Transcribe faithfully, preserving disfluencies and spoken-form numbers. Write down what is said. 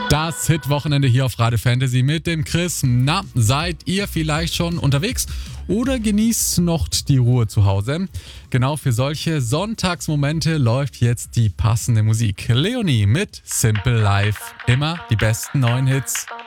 Das Hit-Wochenende hier auf Radio Fantasy mit dem Chris. Na, seid ihr vielleicht schon unterwegs oder genießt noch die Ruhe zu Hause? Genau für solche Sonntagsmomente läuft jetzt die passende Musik. Leonie mit Simple Life. Immer die besten neuen Hits.